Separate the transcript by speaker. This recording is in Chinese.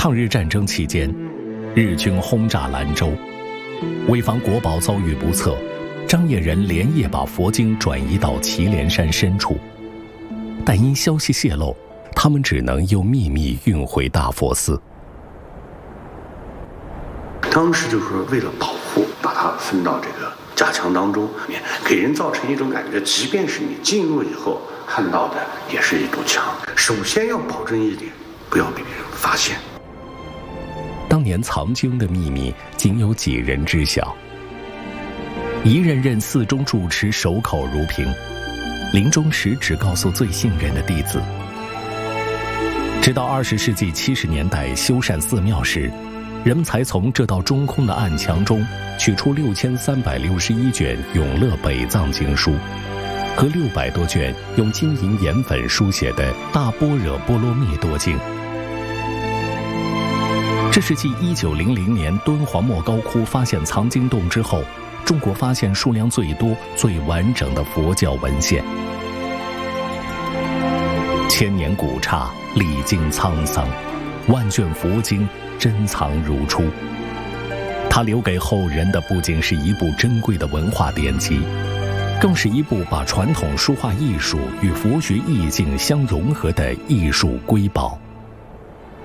Speaker 1: 抗日战争期间，日军轰炸兰州，为防国宝遭遇不测，张掖人连夜把佛经转移到祁连山深处，但因消息泄露，他们只能又秘密运回大佛寺。
Speaker 2: 当时就是为了保护，把它分到这个架墙当中，给人造成一种感觉，即便是你进入以后看到的也是一堵墙。首先要保证一点，不要被别人发现。
Speaker 1: 当年藏经的秘密仅有几人知晓，一任任寺中住持守口如瓶，临终时只告诉最信任的弟子。直到20世纪70年代修缮寺庙时，人们才从这道中空的暗墙中取出6361卷永乐北藏经书和600多卷用金银盐粉书写的大般若波罗蜜多经。这是继1900年敦煌莫高窟发现藏经洞之后，中国发现数量最多、最完整的佛教文献。千年古刹，历经沧桑，万卷佛经珍藏如初。它留给后人的不仅是一部珍贵的文化典籍，更是一部把传统书画艺术与佛学意境相融合的艺术瑰宝。